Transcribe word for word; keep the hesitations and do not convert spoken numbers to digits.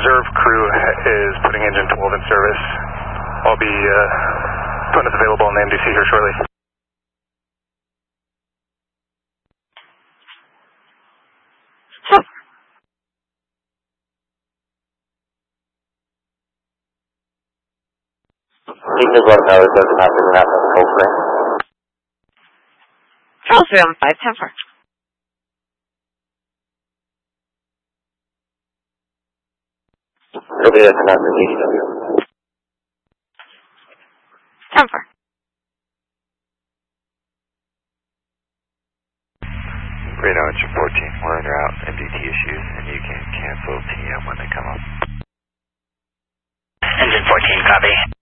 reserve crew is putting engine twelve in service. I'll be uh, putting us available on the M D C here shortly. You can let them know it doesn't have to go out on the cold frame. Charles three on five, ten four. It'll be at the number D W. ten four. Radar engine fourteen, we're under out M D T issues, and you can cancel T M when they come up. Engine fourteen, copy.